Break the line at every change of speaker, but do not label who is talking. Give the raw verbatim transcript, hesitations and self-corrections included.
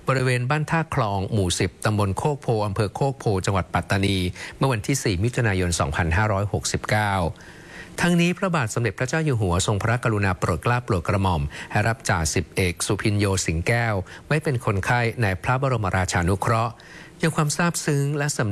บริเวณบ้านท่าคลองหมู่สิบตำบลโคกโพอำเภอโคกโพจังหวัดปัตตานีเมื่อวันที่สี่มิถุนายนสองพันห้าร้อยหกสิบเก้าทั้งนี้พระบาทสมเด็จพระเจ้าอยู่หัวทรงพระกรุณาโปรดเกล้าโปรดกระหม่อมให้รับจ่าสิบเอกสุพินโยสิงแก้วไว้เป็นคนไข้ในพระบรมราชานุเคราะห์ยังความซาบซึ้งและสำ